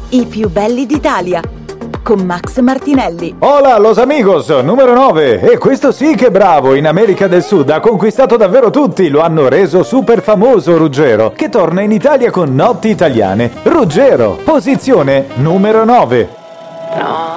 I più belli d'Italia, con Max Martinelli. Hola los amigos, numero 9. E questo sì che è bravo, in America del Sud ha conquistato davvero tutti, lo hanno reso super famoso Ruggero, che torna in Italia con Notti Italiane. Ruggero, posizione numero 9. No.